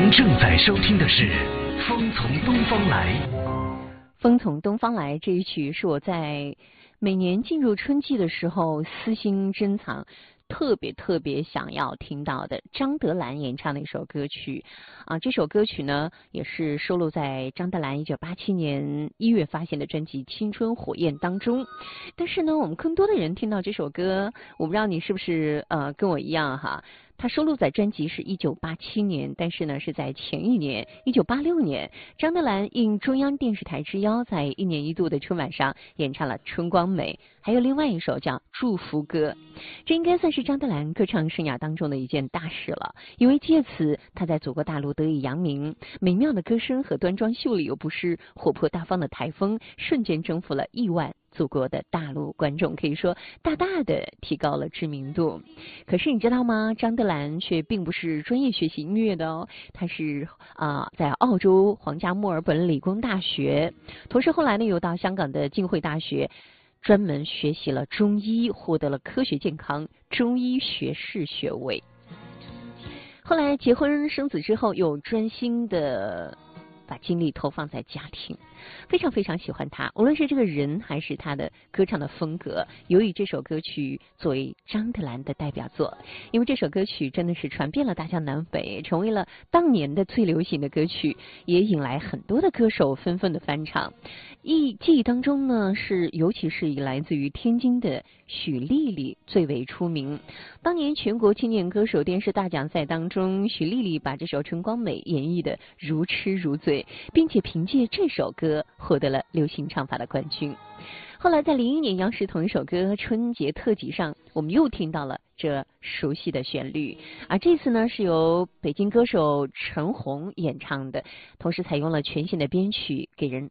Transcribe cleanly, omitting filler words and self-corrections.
您正在收听的是《风从东方来》。 风从东方来这一曲是我在每年进入春季的时候私心珍藏，特别想要听到的张德兰演唱的一首歌曲啊。这首歌曲呢也是收录在张德兰1987年1月发行的专辑《青春火焰》当中。但是呢，我们更多的人听到这首歌，我不知道你是不是跟我一样哈。它收录在专辑是1987年，但是呢是在前一年1986年，张德兰应中央电视台之邀，在1年1度的春晚上演唱了《春光美》，还有另外一首叫《祝福歌》。这应该算是张德兰歌唱生涯当中的一件大事了，因为借此他在祖国大陆得以扬名，美妙的歌声和端庄秀丽又不失活泼大方的台风，瞬间征服了亿万祖国的大陆观众，可以说大大的提高了知名度。可是你知道吗？张德兰却并不是专业学习音乐的哦，他是在澳洲皇家墨尔本理工大学，同时后来呢又到香港的浸会大学专门学习了中医，获得了科学健康中医学士学位。后来结婚生子之后，又专心的把精力投放在家庭，非常喜欢他，无论是这个人还是他的歌唱的风格。由于这首歌曲作为张德兰的代表作，因为这首歌曲真的是传遍了大江南北，成为了当年的最流行的歌曲，也引来很多的歌手纷纷的翻唱。记忆当中呢，尤其是以来自于天津的许丽丽最为出名。当年全国青年歌手电视大奖赛当中，许丽丽把这首《春光美》演绎的如痴如醉，并且凭借这首歌获得了流行唱法的冠军。后来在01年央视同一首歌春节特辑上，我们又听到了这熟悉的旋律，而这次呢是由北京歌手陈红演唱的，同时采用了全新的编曲，给人